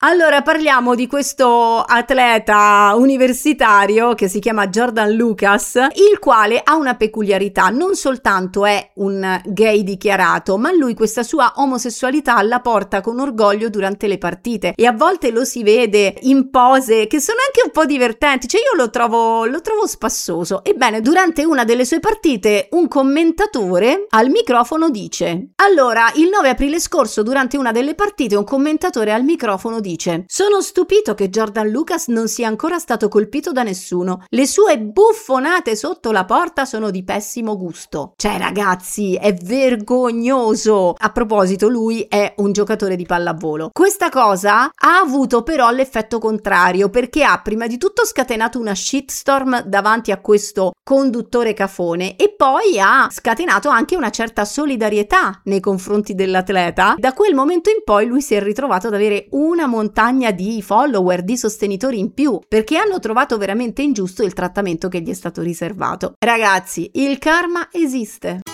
Allora, parliamo di questo atleta universitario che si chiama Jordan Lucas, il quale ha una peculiarità: non soltanto è un gay dichiarato, ma lui questa sua omosessualità la porta con orgoglio durante le partite, e a volte lo si vede in pose che sono anche un po' divertenti, cioè io lo trovo spassoso. Ebbene, durante una delle sue partite un commentatore al microfono dice: allora, il 9 aprile scorso durante una delle partite un commentatore al microfono dice: sono stupito che Jordan Lucas non sia ancora stato colpito da nessuno. Le sue buffonate sotto la porta sono di pessimo gusto. Cioè, ragazzi, è vergognoso. A proposito, lui è un giocatore di pallavolo. Questa cosa ha avuto però l'effetto contrario, perché ha prima di tutto scatenato una shitstorm davanti a questo conduttore cafone, e poi ha scatenato anche una certa solidarietà nei confronti dell'atleta. Da quel momento in poi lui si è ritrovato ad avere una montagna di follower, di sostenitori in più, perché hanno trovato veramente ingiusto il trattamento che gli è stato riservato. Ragazzi, il karma esiste.